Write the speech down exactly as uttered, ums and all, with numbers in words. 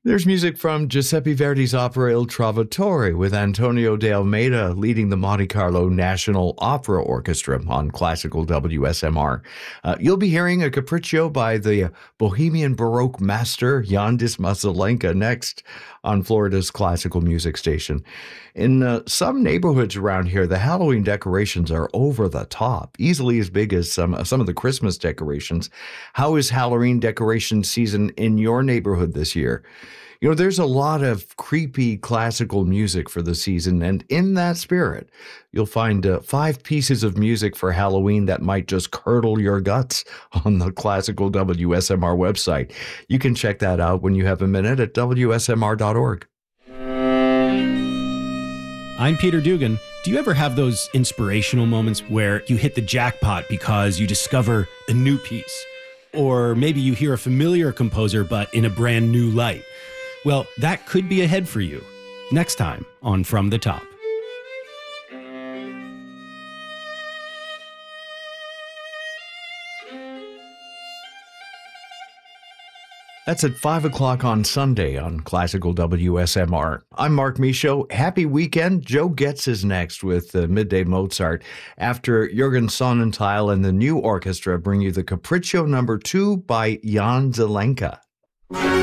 There's music from Giuseppe Verdi's opera Il Trovatore with Antonio de Almeida leading the Monte Carlo National Opera Orchestra on classical W S M R. Uh, you'll be hearing a capriccio by the Bohemian Baroque master Yandis Masalenka next on Florida's classical music station. In uh, some neighborhoods around here, the Halloween decorations are over the top, easily as big as some, some of the Christmas decorations. How is Halloween decoration season in your neighborhood this year? You know, there's a lot of creepy classical music for the season, and in that spirit, you'll find uh, five pieces of music for Halloween that might just curdle your guts on the classical W S M R website. You can check that out when you have a minute at W S M R dot org. I'm Peter Dugan. Do you ever have those inspirational moments where you hit the jackpot because you discover a new piece? Or maybe you hear a familiar composer but in a brand new light? Well, that could be ahead for you next time on From the Top. That's at five o'clock on Sunday on Classical W S M R. I'm Mark Michaud. Happy weekend. Joe Getz is next with uh, Midday Mozart after Jürgen Sonnenthal and the new orchestra bring you the Capriccio number two by Jan Zelenka.